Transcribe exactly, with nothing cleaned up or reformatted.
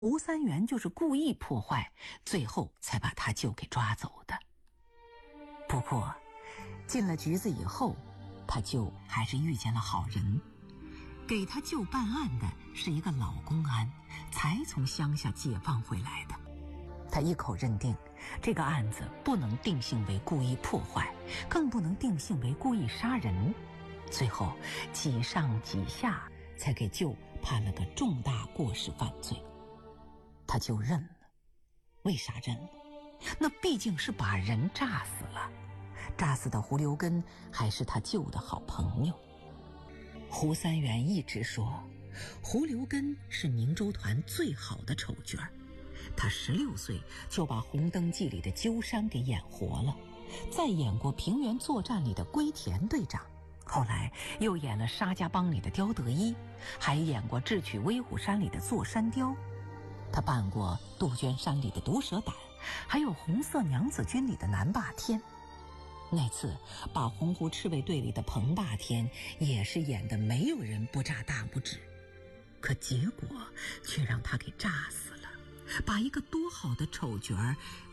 吴三元就是故意破坏，最后才把他舅给抓走的。不过进了局子以后，他舅还是遇见了好人，给他舅办案的是一个老公安，才从乡下解放回来的。他一口认定这个案子不能定性为故意破坏，更不能定性为故意杀人，最后几上几下才给舅判了个重大过失犯罪。他就认了。为啥认了？那毕竟是把人炸死了，炸死的胡留根还是他舅的好朋友。胡三元一直说胡留根是明州团最好的丑角，他十六岁就把《红灯记》里的鸠山给演活了，再演过《平原作战》里的龟田队长，后来又演了《沙家浜》里的刁德一，还演过《智取威虎山》里的座山雕。他扮过《杜鹃山》里的毒蛇胆，还有《红色娘子军》里的南霸天。那次把洪湖赤卫队里的彭霸天也是演得没有人不炸大拇指，可结果却让他给炸死了，把一个多好的丑角儿